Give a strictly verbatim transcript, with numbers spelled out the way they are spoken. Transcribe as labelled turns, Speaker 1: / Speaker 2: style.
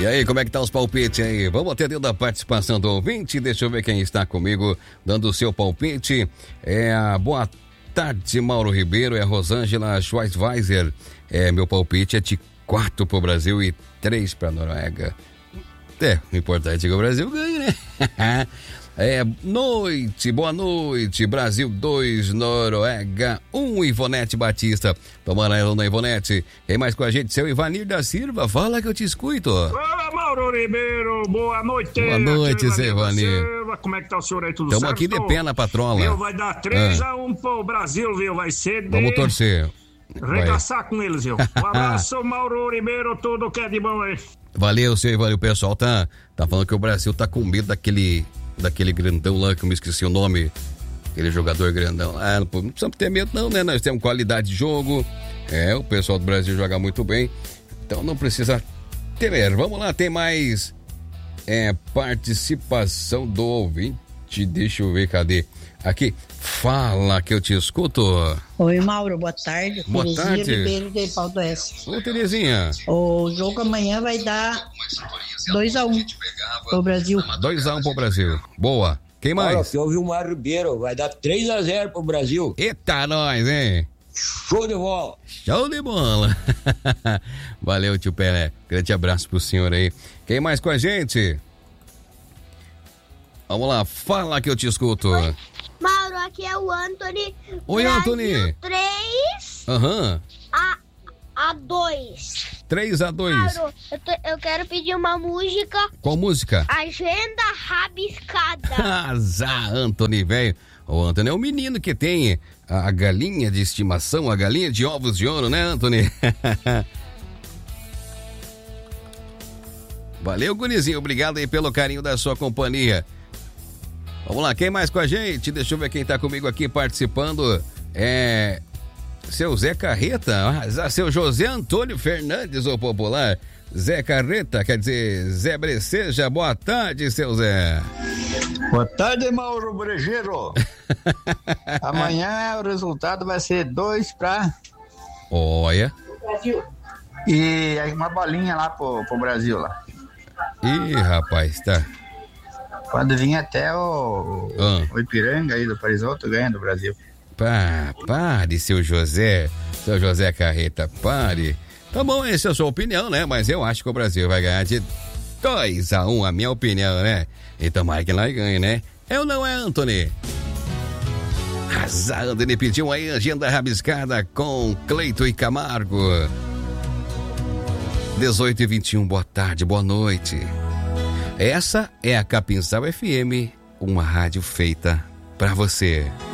Speaker 1: E aí, como é que tá os palpites aí? Vamos atendendo a participação do ouvinte. Deixa eu ver quem está comigo dando o seu palpite. É a boa tarde, Mauro Ribeiro. É a Rosângela Schweizweiser. É, meu palpite é de quatro pro Brasil e três pra Noruega. É, o importante é que o Brasil ganhe, né? É, noite, boa noite, Brasil dois, Noruega um, Ivonete Batista. Tomara ela na Ivonete. Quem mais com a gente? Seu Ivanir da Silva, fala que eu te escuto.
Speaker 2: Olá, Mauro Ribeiro, boa noite.
Speaker 1: Boa noite, seu Ivanir.
Speaker 2: Como é que tá o senhor aí, tudo
Speaker 1: Tamo
Speaker 2: certo?
Speaker 1: aqui de pé na patrola.
Speaker 2: Viu, vai dar três a um pro Brasil, viu? Vai ser de...
Speaker 1: Vamos torcer.
Speaker 2: Regaçar com eles, viu? Um abraço, Mauro Ribeiro, tudo que é de bom aí.
Speaker 1: Valeu, seu Ivanir. O pessoal tá, tá falando que o Brasil tá com medo daquele... daquele grandão lá, que eu me esqueci o nome, aquele jogador grandão. Ah, não, não precisamos ter medo não, né? Nós temos qualidade de jogo, é, o pessoal do Brasil joga muito bem, então não precisa temer. Vamos lá, tem mais é, participação do ouvinte, deixa eu ver, cadê? Aqui, fala que eu te escuto.
Speaker 3: Oi, Mauro, boa tarde.
Speaker 1: Boa
Speaker 3: Terezinha
Speaker 1: tarde.
Speaker 3: Ribeiro de Pau do Oeste.
Speaker 1: Ô, Terezinha.
Speaker 3: O jogo amanhã vai dar dois a um pro Brasil.
Speaker 1: dois a um pro Brasil. Boa. Quem mais?
Speaker 4: Olha, aqui ouvi o Mário Ribeiro, vai dar três a zero pro Brasil.
Speaker 1: Eita, nós, hein?
Speaker 4: Show de bola.
Speaker 1: Show de bola. Valeu, tio Pelé. Grande abraço pro senhor aí. Quem mais com a gente? Vamos lá, fala que eu te escuto.
Speaker 5: Oi, Mauro, aqui é o Anthony.
Speaker 1: Oi,
Speaker 5: Brasil
Speaker 1: Anthony.
Speaker 5: três
Speaker 1: Aham.
Speaker 5: a, a dois.
Speaker 1: três a dois.
Speaker 5: Mauro, eu, tô- eu quero pedir uma música.
Speaker 1: Qual música?
Speaker 5: Agenda Rabiscada.
Speaker 1: Azar, Anthony, velho. O Anthony é um menino que tem a, a galinha de estimação, a galinha de ovos de ouro, né, Anthony? Valeu, gurizinho. Obrigado aí pelo carinho da sua companhia. Vamos lá, quem mais com a gente? Deixa eu ver quem tá comigo aqui participando. É... Seu Zé Carreta, ah, seu José Antônio Fernandes, o popular. Zé Carreta, quer dizer, Zé Breceja. Boa tarde, seu Zé.
Speaker 6: Boa tarde, Mauro Brejeiro. Amanhã o resultado vai ser dois pra...
Speaker 1: Olha.
Speaker 6: E aí uma bolinha lá pro, pro Brasil lá.
Speaker 1: Ih, rapaz, tá.
Speaker 6: Quando vir até o,
Speaker 1: Ah.
Speaker 6: o Ipiranga aí do Parisoto, ganha do Brasil.
Speaker 1: Pá, pare, seu José. Seu José Carreta, pare. Tá bom, essa é a sua opinião, né? Mas eu acho que o Brasil vai ganhar de dois a um, a minha opinião, né? Então, Mike lá ganha, né? É ou não é, Anthony? Azar, Anthony pediu aí agenda rabiscada com Cleito e Camargo. dezoito e vinte e um, boa tarde, boa noite. Essa é a Capinzal F M, uma rádio feita pra você.